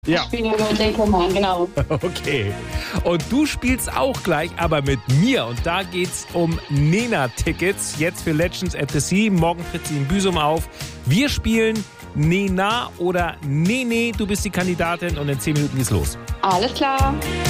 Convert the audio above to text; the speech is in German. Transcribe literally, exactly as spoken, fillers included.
Ja. Ich spiele nur den Command, genau. Okay. Und du spielst auch gleich, aber mit mir. Und da geht's um Nena-Tickets. Jetzt für Legends at the Sea. Morgen tritt sie in Büsum auf. Wir spielen Nena oder Nene. Du bist die Kandidatin und in zehn Minuten geht's los. Alles klar.